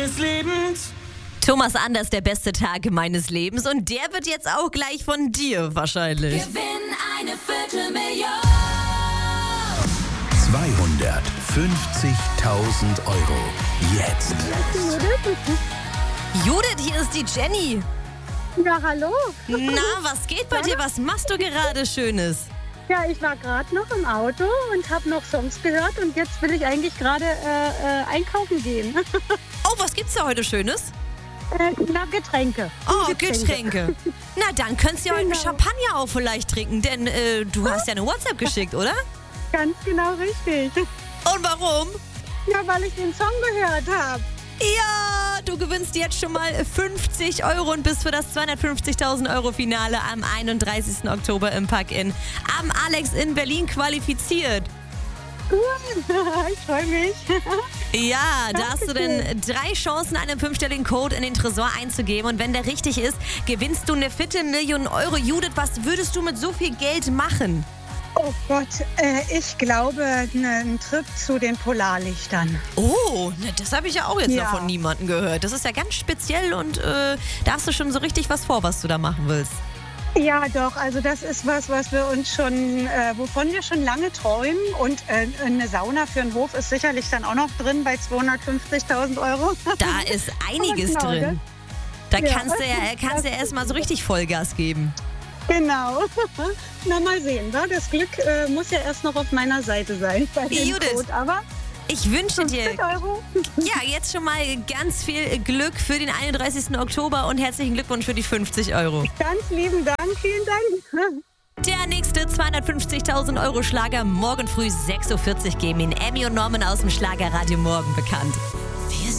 meines Lebens. Thomas Anders, der beste Tag meines Lebens. Und der wird jetzt auch gleich von dir wahrscheinlich. Gewinn eine Viertelmillion. 250.000 Euro. Jetzt. Judith, hier ist die Jenny. Ja, hallo. Na, was geht bei dir? Was machst du gerade Schönes? Ja, ich war gerade noch im Auto und habe noch Songs gehört und jetzt will ich eigentlich gerade einkaufen gehen. Oh, was gibt's da heute Schönes? Na, Getränke. Oh, Getränke. Na, dann könntest du ja heute einen Genau. Champagner auch vielleicht trinken, denn du hast ja eine WhatsApp geschickt, oder? Ganz genau richtig. Und warum? Ja, weil ich den Song gehört habe. Ja, du gewinnst jetzt schon mal 50 Euro und bist für das 250.000 Euro Finale am 31. Oktober im Park-In am Alex in Berlin qualifiziert. Cool, ich freue mich. Ja, da hast du denn 3 Chancen, einen 5-stelligen Code in den Tresor einzugeben. Und wenn der richtig ist, gewinnst du eine Viertelmillion Euro. Judith, was würdest du mit so viel Geld machen? Oh Gott, ich glaube, einen Trip zu den Polarlichtern. Oh, ne, das habe ich ja auch jetzt Ja. noch von niemandem gehört. Das ist ja ganz speziell und da hast du schon so richtig was vor, was du da machen willst. Ja, doch, also das ist was wir uns schon, wovon wir schon lange träumen. Und eine Sauna für einen Hof ist sicherlich dann auch noch drin bei 250.000 Euro. Da ist einiges Aber genau, drin. Da Ja. kannst du ja erstmal so richtig Vollgas geben. Genau. Na, mal sehen, wa? Das Glück muss ja erst noch auf meiner Seite sein bei dem Judith. Code. Aber Ich wünsche dir 50 Euro. ja jetzt schon mal ganz viel Glück für den 31. Oktober und herzlichen Glückwunsch für die 50 Euro. Ganz lieben Dank, vielen Dank. Der nächste 250.000 Euro Schlager morgen früh 6.40 Uhr geben ihn Emmy und Norman aus dem Schlagerradio Morgen bekannt.